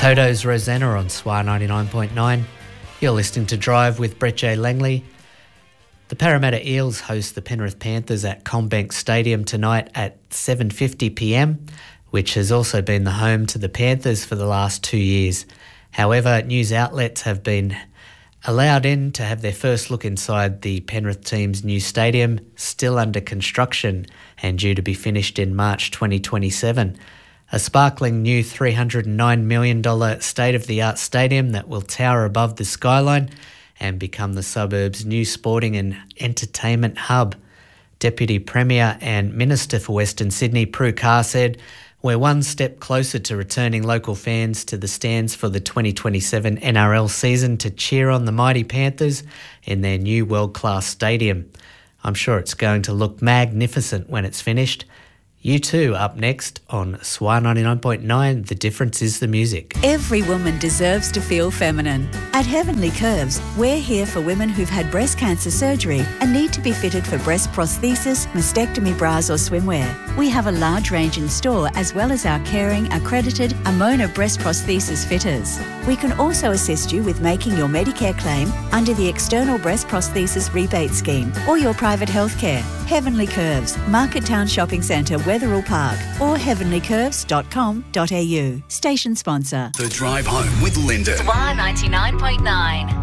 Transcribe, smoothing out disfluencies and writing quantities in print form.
Toto's Rosanna on SWR 99.9. You're listening to Drive with Brett J. Langley. The Parramatta Eels host the Penrith Panthers at CommBank Stadium tonight at 7:50pm, which has also been the home to the Panthers for the last 2 years. However, news outlets have been allowed in to have their first look inside the Penrith team's new stadium, still under construction and due to be finished in March 2027. A sparkling new $309 million state-of-the-art stadium that will tower above the skyline and become the suburb's new sporting and entertainment hub. Deputy Premier and Minister for Western Sydney, Prue Carr, said, "We're one step closer to returning local fans to the stands for the 2027 NRL season to cheer on the mighty Panthers in their new world-class stadium. I'm sure it's going to look magnificent when it's finished." U2 up next on SWR 99.9, The Difference is the Music. Every woman deserves to feel feminine. At Heavenly Curves, we're here for women who've had breast cancer surgery and need to be fitted for breast prosthesis, mastectomy bras or swimwear. We have a large range in store as well as our caring, accredited Amona breast prosthesis fitters. We can also assist you with making your Medicare claim under the External Breast Prosthesis Rebate Scheme or your private healthcare. Heavenly Curves, Market Town Shopping Centre, Wetherill Park, or heavenlycurves.com.au. Station sponsor. The Drive Home with Lyndon. SWR 99.9.